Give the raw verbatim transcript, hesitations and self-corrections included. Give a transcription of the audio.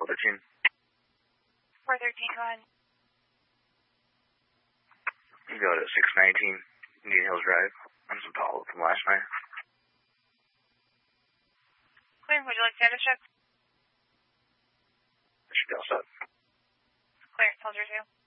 thirteen. four thirteen, go ahead. You go to six nineteen Indian Hills Drive. On some follow-up from last night. Clear. Would you like status check? That should be all set. Clear. Soldier two.